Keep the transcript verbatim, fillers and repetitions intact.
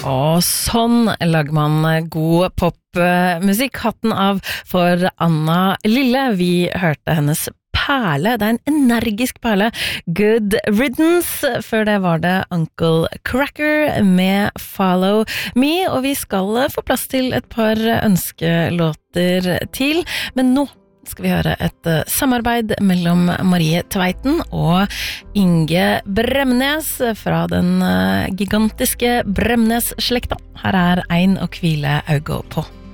Og sånn lager man god popmusikk. Hatten av for Anna Lille. Vi hørte hennes perle, det er en energisk perle. Good Riddance. Før det var det Uncle Cracker med Follow Me, og vi skal få plass til et par ønskelåter til, men nå skal vi høre et samarbeid mellom Marie Tveiten og Inge Bremnes fra den gigantiske Bremnes-slekta. Her er Ein å hvile auga på.